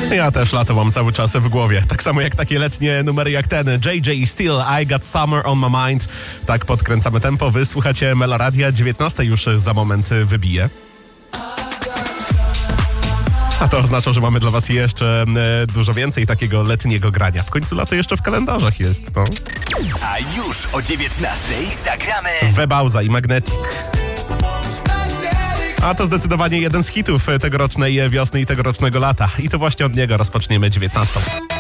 Ja też lato mam cały czas w głowie. Tak samo jak takie letnie numery jak ten JJ Steel, I Got Summer on My Mind. Tak podkręcamy tempo. Wy słuchacie Meloradia. 19 już za moment wybije. A to oznacza, że mamy dla was jeszcze dużo więcej takiego letniego grania. W końcu lato jeszcze w kalendarzach jest, no. A już o 19:00 zagramy Webauza i Magnetic. A to zdecydowanie jeden z hitów tegorocznej wiosny i tegorocznego lata. I to właśnie od niego rozpoczniemy 19.